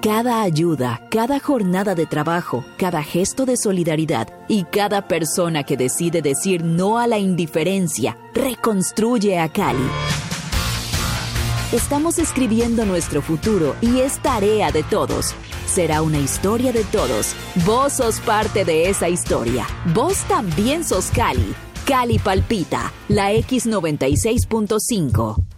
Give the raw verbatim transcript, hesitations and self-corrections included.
Cada ayuda, cada jornada de trabajo, cada gesto de solidaridad y cada persona que decide decir no a la indiferencia, reconstruye a Cali. Estamos escribiendo nuestro futuro y es tarea de todos. Será una historia de todos. Vos sos parte de esa historia. Vos también sos Cali. Cali palpita, la X noventa y seis punto cinco.